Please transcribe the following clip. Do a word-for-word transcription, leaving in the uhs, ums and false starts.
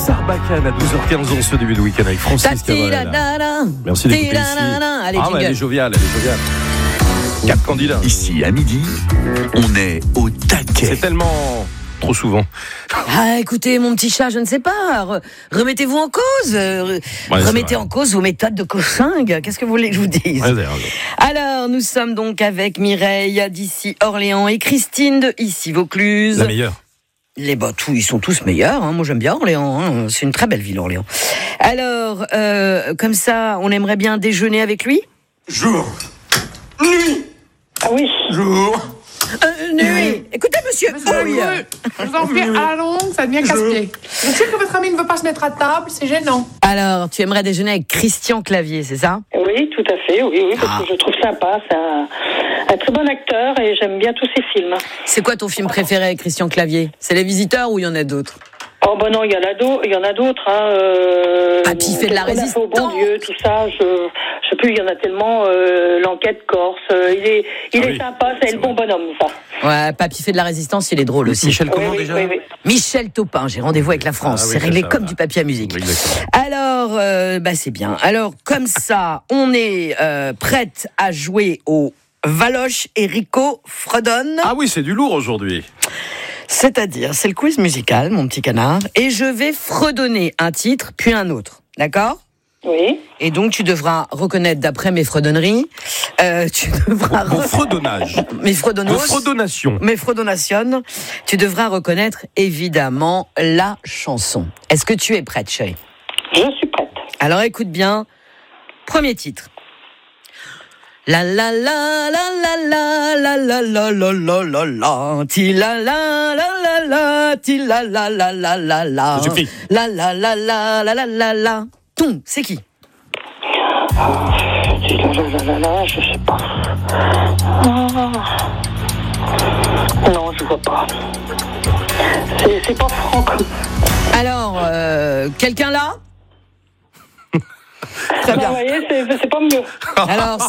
Sarbacane à douze heures quinze en ce début de week-end avec Francis Cabrel. Merci d'écouter ici. Allez, ah ouais, elle est joviale, elle est joviale. Quatre candidats. Ici, à midi, on est au taquet. C'est tellement... trop souvent. Ah, écoutez, mon petit chat, je ne sais pas. Re- remettez-vous en cause. Euh, Ouais, remettez en cause vos méthodes de coaching. Qu'est-ce que vous voulez que je vous dise? Ouais, d'ailleurs. Alors, nous sommes donc avec Mireille d'ici Orléans et Christine de ici Vaucluse. La meilleure. Les bah, tous, ils sont tous meilleurs. Hein. Moi, j'aime bien Orléans. Hein. C'est une très belle ville, Orléans. Alors, euh, comme ça, on aimerait bien déjeuner avec lui. Jour. Nuit. Ah oui. Jour. Euh, nuit. Écoutez, monsieur. Monsieur, Oui. je vous en prie, à la longue, ça devient casse-pied. Je sais que votre ami ne veut pas se mettre à table, c'est gênant. Alors, tu aimerais déjeuner avec Christian Clavier, c'est ça? Oui, tout à fait, oui, oui, parce Ah. que je le trouve sympa, c'est un, un très bon acteur et j'aime bien tous ses films. C'est quoi ton film préféré avec Christian Clavier? C'est Les Visiteurs ou il y en a d'autres? Oh ben non, il y en a d'autres, il y en a d'autres, hein. Euh, Papy fait de la Qu'est-ce qu'on a fait au résistance. Bon Dieu, tout ça, je, je sais plus, il y en a tellement. Euh, L'enquête corse, euh, il est, il Ah est oui, sympa, c'est c'est le bon bonhomme, ça. Ouais, Papy fait de la résistance, il est drôle aussi. Michel, comment oui, oui, déjà oui, oui. Michel Taupin, j'ai rendez-vous avec la France. Ah oui, c'est c'est réglé ça, comme là. du papier à musique. Exactement. Alors, euh, bah c'est bien. Alors, comme ça, on est euh, prête à jouer au Valoche et Rico fredonne. Ah oui, c'est du lourd aujourd'hui. C'est-à-dire, c'est le quiz musical, mon petit canard, et je vais fredonner un titre, puis un autre. D'accord ? Oui. Et donc, tu devras reconnaître, d'après mes fredonneries, euh, tu devras... Mon re- fredonnage. Mes Mon fredonnos... fredonnation. Mes fredonations, tu devras reconnaître, évidemment, la chanson. Est-ce que tu es prête, chérie ? Je suis prête. Alors, écoute bien. Premier titre. La la la la la la la la la la la la ti la la la la la ti la la la la la la Ça suffit. la la la la la la la la. Ton, c'est qui? Ah, là, là, là, là, je sais pas. Ah. Non, je vois pas. C'est, c'est pas Franck. Alors, euh, quelqu'un là? Très Non, bien. vous voyez, c'est, c'est pas mieux. Alors,